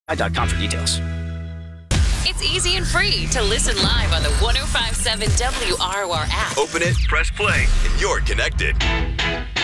.com for details. It's easy and free to listen live on the 105.7 WROR app. Open it, press play, and you're connected.